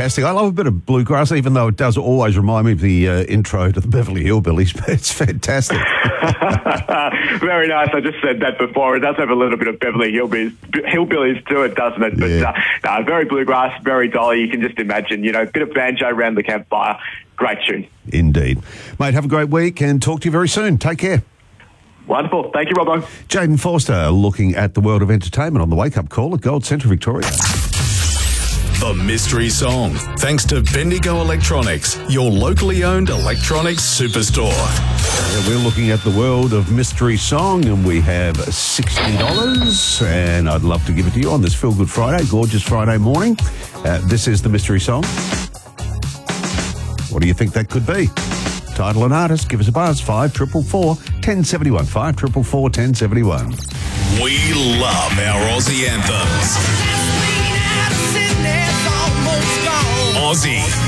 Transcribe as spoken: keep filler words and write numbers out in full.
fantastic. I love a bit of bluegrass, even though it does always remind me of the uh, intro to the Beverly Hillbillies, but it's fantastic. Very nice. I just said that before. It does have a little bit of Beverly Hillbillies, Hillbillies to it, doesn't it? But Yeah. uh, uh, very bluegrass, very dolly. You can just imagine, you know, a bit of banjo around the campfire. Great tune. Indeed. Mate, have a great week and talk to you very soon. Take care. Wonderful. Thank you, Robbo. Jaden Forster looking at the world of entertainment on the Wake Up Call at Gold Centre Victoria. The Mystery Song. Thanks to Bendigo Electronics, your locally owned electronics superstore. Yeah, we're looking at the world of Mystery Song and we have sixty dollars and I'd love to give it to you on this Feel Good Friday, gorgeous Friday morning. Uh, this is the Mystery Song. What do you think that could be? Title and artist, give us a buzz, five four four, one zero seven one, five four four, one zero seven one. We love our Aussie anthems. Aussie.